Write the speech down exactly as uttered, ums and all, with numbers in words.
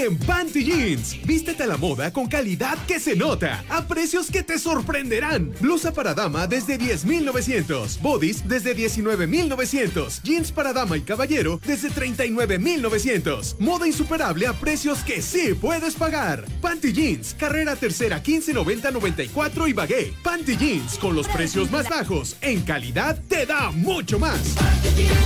en Panty Jeans. Vístete a la moda con calidad que se nota, a precios que te sorprenderán. Blusa para dama desde diez mil novecientos, bodies desde diecinueve mil novecientos, jeans para dama y caballero desde treinta y nueve mil novecientos. Moda insuperable a precios que sí puedes pagar. Panty Jeans, carrera tercera quince noventa noventa y cuatro y Bagué. Panty Jeans, con los precios más bajos, en calidad te da mucho más.